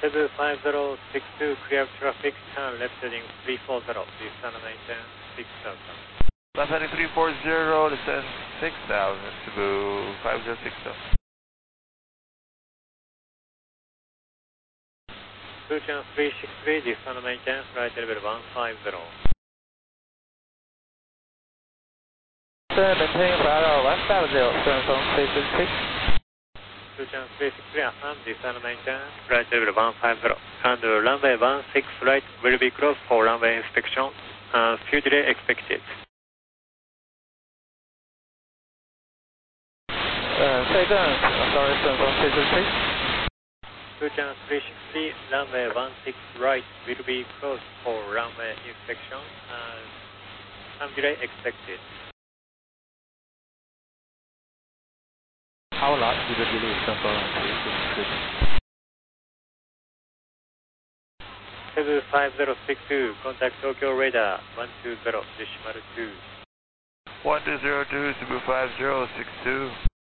75062, clear traffic, turn left heading 340, descend maintain 6000. Left heading 340, descend 6000, Cebu 5060. Two channel 363, descend maintain, flight level 150. Maintain flight level 150, turn from 363. Two channel 363, affirm, descend maintain, flight level 150. And runway 16 right will be closed for runway inspection. Few delay expected. Say again, sorry, turn from 363. Two channel 360, runway 16 right will be closed for runway inspection. Some delay expected. How large will the delay turn from 363? 75062, contact Tokyo radar 120.2. 1202, Cebu 5062.